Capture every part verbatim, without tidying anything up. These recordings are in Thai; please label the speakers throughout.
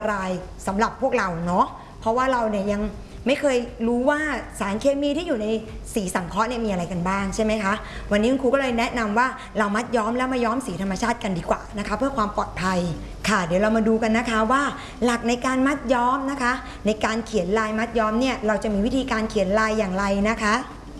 Speaker 1: รายสำหรับพวกเราเนาะเพราะว่าเราเนี่ยยังไม่เคยรู้ว่าสารเคมีที่อยู่ในสีสังเคราะห์เนี่ยมีอะไรกันบ้างใช่ไหมคะวันนี้คุณครูก็เลยแนะนำว่าเรามัดย้อมแล้วมาย้อมสีธรรมชาติกันดีกว่านะคะเพื่อความปลอดภัยค่ะเดี๋ยวเรามาดูกันนะคะว่าหลักในการมัดย้อมนะคะในการเขียนลายมัดย้อมเนี่ยเราจะมีวิธีการเขียนลายอย่างไรนะคะ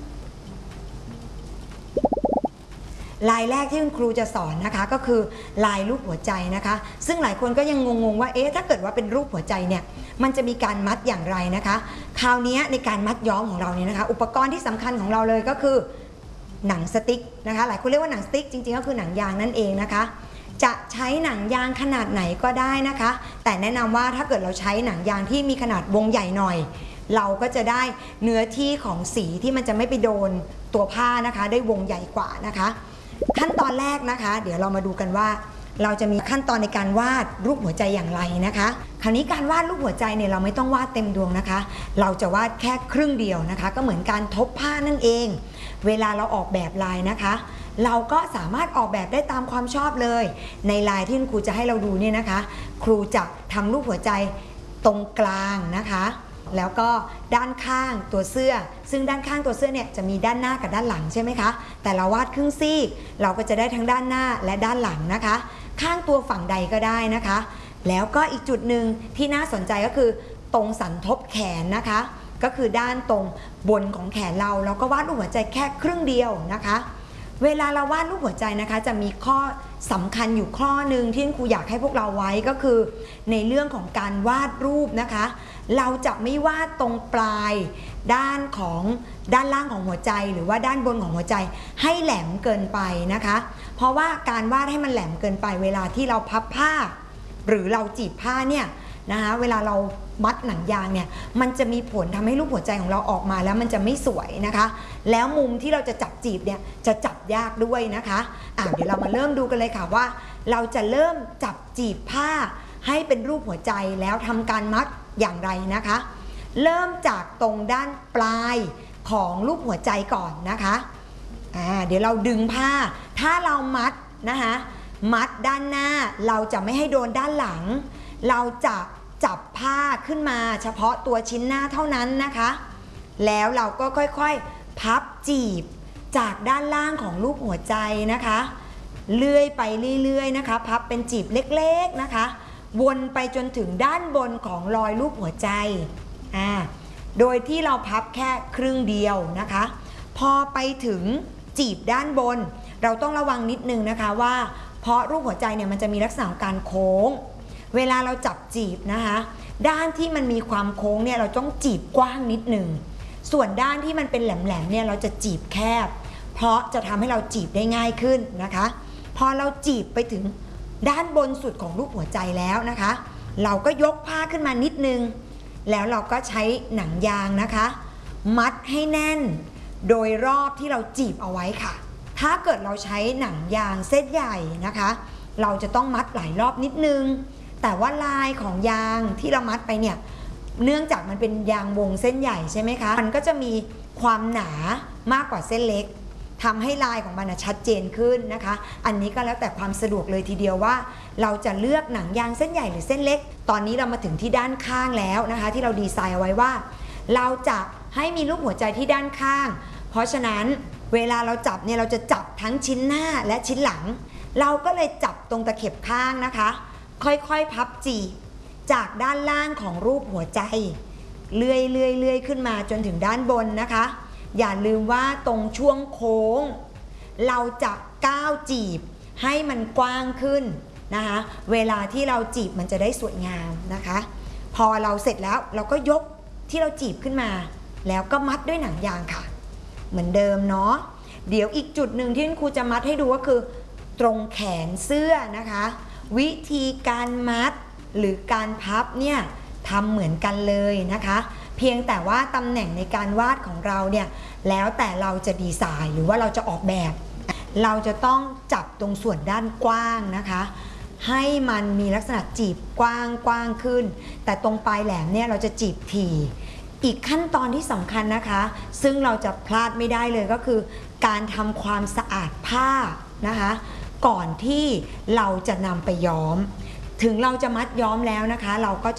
Speaker 1: ลายแรกที่คุณครูจะสอนนะคะก็คือลายรูปหัวใจนะคะซึ่งหลายคนก็ยังงงๆว่าเอ๊ะถ้าเกิดว่าเป็นรูปหัวใจเนี่ยมันจะมีการมัดอย่างไรนะคะคราวนี้ในการมัดย้อมของเราเนี่ยนะคะอุปกรณ์ที่สำคัญของเราเลยก็คือหนังสติ๊กนะคะหลายคนเรียกว่าหนังสติ๊กจริงๆก็คือหนังยางนั่นเองนะคะจะใช้หนังยางขนาดไหนก็ได้นะคะแต่แนะนำว่าถ้าเกิดเราใช้หนังยางที่มีขนาดวงใหญ่หน่อยเราก็จะได้เนื้อที่ของสีที่มันจะไม่ไปโดนตัวผ้านะคะได้วงใหญ่กว่านะคะขั้นตอนแรกนะคะเดี๋ยวเรามาดูกันว่าเราจะมีขั้นตอนในการวาดรูปหัวใจอย่างไรนะคะคราวนี้การวาดรูปหัวใจเนี่ยเราไม่ต้องวาดเต็มดวงนะคะเราจะวาดแค่ครึ่งเดียวนะคะก็เหมือนการทบผ้านั่นเองเวลาเราออกแบบลายนะคะเราก็สามารถออกแบบได้ตามความชอบเลยในลายที่ครูจะให้เราดูเนี่ยนะคะครูจะทำรูปหัวใจตรงกลางนะคะแล้วก็ด้านข้างตัวเสื้อซึ่งด้านข้างตัวเสื้อเนี่ยจะมีด้านหน้ากับด้านหลังใช่ไหมคะแต่เราวาดครึ่งซีกเราก็จะได้ทั้งด้านหน้าและด้านหลังนะคะข้างตัวฝั่งใดก็ได้นะคะแล้วก็อีกจุดหนึ่งที่น่าสนใจก็คือตรงสันทบแขนนะคะก็คือด้านตรงบนของแขนเราเราก็วาดรูปหัวใจแค่ครึ่งเดียวนะคะเวลาเราวาดรูปหัวใจนะคะจะมีข้อสำคัญอยู่ข้อหนึ่งที่ครูอยากให้พวกเราไว้ก็คือในเรื่องของการวาดรูปนะคะเราจะไม่วาดตรงปลายด้านของด้านล่างของหัวใจหรือว่าด้านบนของหัวใจให้แหลมเกินไปนะคะเพราะว่าการวาดให้มันแหลมเกินไปเวลาที่เราพับผ้าหรือเราจีบผ้าเนี่ยนะคะเวลาเรามัดหนังยางเนี่ยมันจะมีผลทำให้รูปหัวใจของเราออกมาแล้วมันจะไม่สวยนะคะแล้วมุมที่เราจะจับจีบเนี่ยจะจับยากด้วยนะคะอ่ะเดี๋ยวเรามาเริ่มดูกันเลยค่ะว่าเราจะเริ่มจับจีบผ้าให้เป็นรูปหัวใจแล้วทำการมัดอย่างไรนะคะเริ่มจากตรงด้านปลายของรูปหัวใจก่อนนะคะอ่าเดี๋ยวเราดึงผ้าถ้าเรามัดนะคะมัดด้านหน้าเราจะไม่ให้โดนด้านหลังเราจะจับผ้าขึ้นมาเฉพาะตัวชิ้นหน้าเท่านั้นนะคะแล้วเราก็ค่อยๆพับจีบจากด้านล่างของรูปหัวใจนะคะเลื่อยไปเรื่อยๆนะคะพับเป็นจีบเล็กๆนะคะวนไปจนถึงด้านบนของรอยรูปหัวใจอ่าโดยที่เราพับแค่ครึ่งเดียวนะคะพอไปถึงจีบด้านบนเราต้องระวังนิดนึงนะคะว่าเพราะรูปหัวใจเนี่ยมันจะมีลักษณะของการโค้งเวลาเราจับจีบนะคะด้านที่มันมีความโค้งเนี่ยเราต้องจีบกว้างนิดนึงส่วนด้านที่มันเป็นแหลมๆเนี่ยเราจะจีบแคบเพราะจะทำให้เราจีบได้ง่ายขึ้นนะคะพอเราจีบไปถึงด้านบนสุดของรูปหัวใจแล้วนะคะเราก็ยกผ้าขึ้นมานิดนึงแล้วเราก็ใช้หนังยางนะคะมัดให้แน่นโดยรอบที่เราจีบเอาไว้ค่ะถ้าเกิดเราใช้หนังยางเส้นใหญ่นะคะเราจะต้องมัดหลายรอบนิดนึงแต่ว่าลายของยางที่เรามัดไปเนี่ยเนื่องจากมันเป็นยางวงเส้นใหญ่ใช่ไหมคะมันก็จะมีความหนามากกว่าเส้นเล็กทำให้ลายของมันชัดเจนขึ้นนะคะอันนี้ก็แล้วแต่ความสะดวกเลยทีเดียวว่าเราจะเลือกหนังยางเส้นใหญ่หรือเส้นเล็กตอนนี้เรามาถึงที่ด้านข้างแล้วนะคะที่เราดีไซน์เอาไว้ว่าเราจะให้มีรูปหัวใจที่ด้านข้างเพราะฉะนั้นเวลาเราจับเนี่ยเราจะจับทั้งชิ้นหน้าและชิ้นหลังเราก็เลยจับตรงตะเข็บข้างนะคะค่อยๆพับจีบจากด้านล่างของรูปหัวใจเลื่อยเลื่อยเลื่อยขึ้นมาจนถึงด้านบนนะคะอย่าลืมว่าตรงช่วงโค้งเราจะก้าวจีบให้มันกว้างขึ้นนะคะเวลาที่เราจีบมันจะได้สวยงามนะคะพอเราเสร็จแล้วเราก็ยกที่เราจีบขึ้นมาแล้วก็มัดด้วยหนังยางค่ะเหมือนเดิมเนาะเดี๋ยวอีกจุดหนึ่งที่ครูจะมัดให้ดูก็คือตรงแขนเสื้อนะคะวิธีการมัดหรือการพับเนี่ยทำเหมือนกันเลยนะคะเพียงแต่ว่าตำแหน่งในการวาดของเราเนี่ยแล้วแต่เราจะดีไซน์หรือว่าเราจะออกแบบเราจะต้องจับตรงส่วนด้านกว้างนะคะให้มันมีลักษณะจีบกว้างกว้างขึ้นแต่ตรงปลายแหลมเนี่ยเราจะจีบถี่อีกขั้นตอนที่สำคัญนะคะซึ่งเราจะพลาดไม่ได้เลยก็คือการทำความสะอาดผ้านะคะก่อนที่เราจะนำไปย้อมถึงเราจะมัดย้อมแล้วนะคะเราก็